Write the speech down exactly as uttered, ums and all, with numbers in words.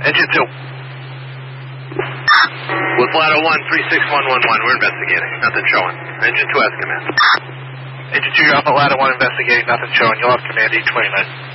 Engine two. With ladder one, three six one one one, we're investigating. Nothing showing. Engine two has command. Engine two, you're off at ladder one investigating. Nothing showing. You'll have command eight twenty-nine.